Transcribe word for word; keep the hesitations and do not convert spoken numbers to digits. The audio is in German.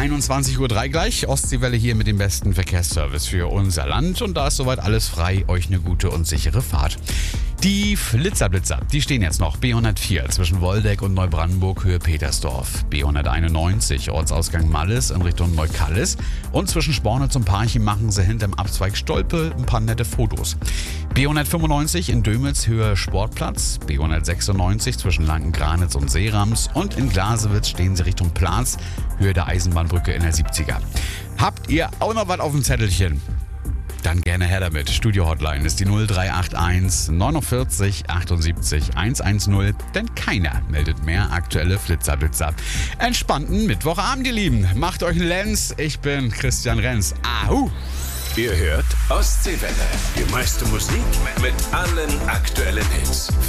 einundzwanzig Uhr drei gleich. Ostseewelle hier mit dem besten Verkehrsservice für unser Land. Und da ist soweit alles frei. Euch eine gute und sichere Fahrt. Die Flitzer-Blitzer, die stehen jetzt noch. B hundertvier zwischen Woldeck und Neubrandenburg, Höhe Petersdorf. B hunderteinundneunzig, Ortsausgang Malles in Richtung Neukallis. Und zwischen Spornitz und Parchim machen sie hinterm Abzweig Stolpe ein paar nette Fotos. B hundertfünfundneunzig in Dömitz, Höhe Sportplatz. B hundertsechsundneunzig zwischen Lanken-Granitz und Seerams. Und in Glasewitz stehen sie Richtung Platz, Höhe der Eisenbahnbrücke in der siebziger. Habt ihr auch noch was auf dem Zettelchen? Dann gerne her damit. Studio-Hotline ist die null drei acht eins neunundvierzig achtundsiebzig hundertzehn, denn keiner meldet mehr aktuelle Flitzer-Blitzer. Entspannten Mittwochabend, ihr Lieben. Macht euch einen Lenz. Ich bin Christian Renz. Ahu! Ihr hört Ostseewelle. Die meiste Musik mit allen aktuellen Hits.